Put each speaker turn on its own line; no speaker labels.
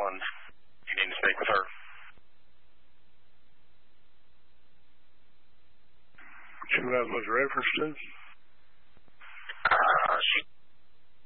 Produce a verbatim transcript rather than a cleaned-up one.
one. You need to speak with her.
She knows what the reference to?